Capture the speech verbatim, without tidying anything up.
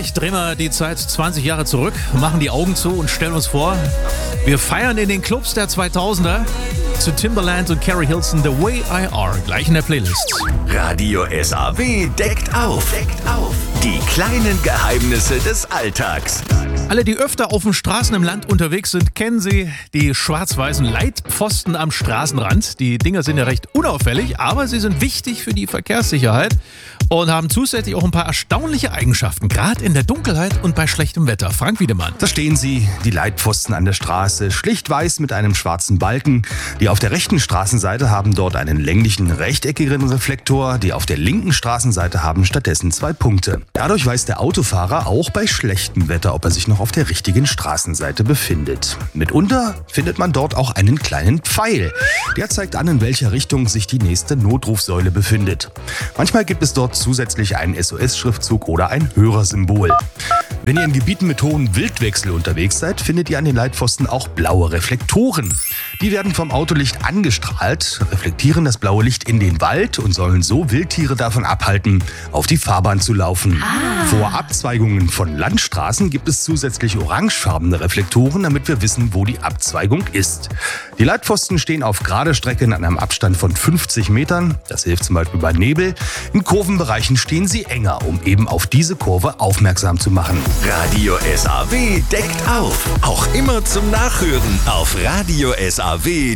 Gleich drehen wir die Zeit zwanzig Jahre zurück, machen die Augen zu und stellen uns vor, wir feiern in den Clubs der zweitausender zu Timbaland und Carrie Hilson The Way I Are, gleich in der Playlist. Radio S A W deckt auf. Deckt auf. Die kleinen Geheimnisse des Alltags. Alle, die öfter auf den Straßen im Land unterwegs sind, kennen sie die schwarz-weißen Leitpfosten am Straßenrand. Die Dinger sind ja recht unauffällig, aber sie sind wichtig für die Verkehrssicherheit und haben zusätzlich auch ein paar erstaunliche Eigenschaften, gerade in der Dunkelheit und bei schlechtem Wetter. Frank Wiedemann. Da stehen sie, die Leitpfosten an der Straße, schlicht weiß mit einem schwarzen Balken. Die auf der rechten Straßenseite haben dort einen länglichen, rechteckigen Reflektor. Die auf der linken Straßenseite haben stattdessen zwei Punkte. Dadurch weiß der Autofahrer auch bei schlechtem Wetter, ob er sich noch auf der richtigen Straßenseite befindet. Mitunter findet man dort auch einen kleinen Pfeil. Der zeigt an, in welcher Richtung sich die nächste Notrufsäule befindet. Manchmal gibt es dort zusätzlich einen S O S-Schriftzug oder ein Hörersymbol. Wenn ihr in Gebieten mit hohem Wildwechsel unterwegs seid, findet ihr an den Leitpfosten auch blaue Reflektoren. Die werden vom Autolicht angestrahlt, reflektieren das blaue Licht in den Wald und sollen so Wildtiere davon abhalten, auf die Fahrbahn zu laufen. Ah. Vor Abzweigungen von Landstraßen gibt es zusätzlich orangefarbene Reflektoren, damit wir wissen, wo die Abzweigung ist. Die Leitpfosten stehen auf gerade Strecken an einem Abstand von fünfzig Metern. Das hilft zum Beispiel bei Nebel. In Kurvenbereichen stehen sie enger, um eben auf diese Kurve aufmerksam zu machen. Radio S A W deckt auf. Auch immer zum Nachhören auf Radio S A W.